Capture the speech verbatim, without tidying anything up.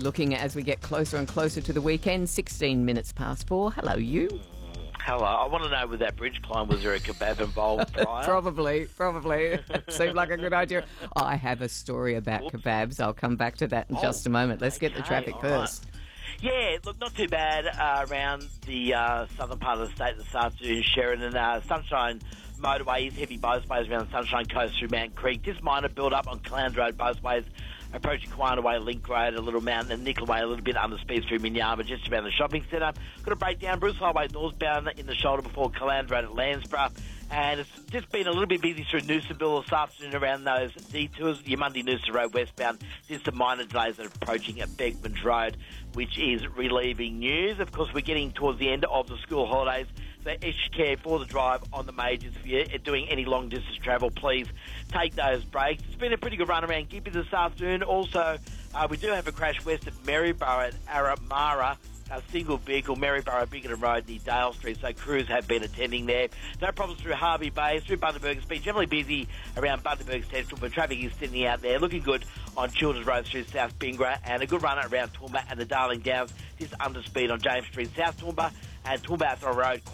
looking as we get closer and closer to the weekend. sixteen minutes past four. Hello, you. Hello. I want to know, with that bridge climb, was there a kebab involved prior? Probably, probably. Seemed like a good idea. I have a story about Oops. kebabs. I'll come back to that in Oh, just a moment. Let's get the okay, traffic all first. right. Yeah, look, not too bad uh, around the uh, southern part of the state this afternoon, Sheridan. Uh, Sunshine Motorway is heavy both ways around the Sunshine Coast through Mount Creek. Just minor build-up on Clown's Road both ways, approaching Kiwana Way, Link Road, a little mountain, and Nickel Way, a little bit under speed through Minyama, just around the shopping centre. Got a breakdown, Bruce Highway northbound in the shoulder before Clown's Road at Landsborough. And it's just been a little bit busy through Noosaville this afternoon around those detours. Your Monday Noosa Road westbound, just some minor delays that are approaching at Beckmans Road, which is relieving news. Of course, we're getting towards the end of the school holidays, so extra care for the drive on the majors. If you're doing any long distance travel, please take those breaks. It's been a pretty good run around Gympie this afternoon. Also, uh, we do have a crash west of Maryborough at Aramara. A single vehicle, Maryborough, Bickerton Road near Dale Street, so crews have been attending there. No problems through Harvey Bay, through Bundaberg. It's been generally busy around Bundaberg Central, but traffic is thinning out there. Looking good on Children's Road through South Bingra, and a good run around Toowoomba and the Darling Downs, just under speed on James Street, South Toowoomba, and Toowoomba Road